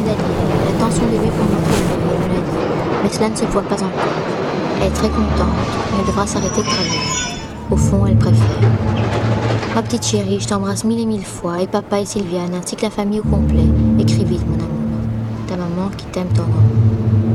d'aller. Elle attend son bébé pour montrer le bébé, elle me l'a dit. Mais cela ne se voit pas encore. Elle est très contente, mais elle devra s'arrêter de travailler. Au fond, elle préfère. Ma petite chérie, je t'embrasse mille et mille fois, et papa et Sylviane, ainsi que la famille au complet. Écris vite, mon amour. Ta maman qui t'aime tendrement.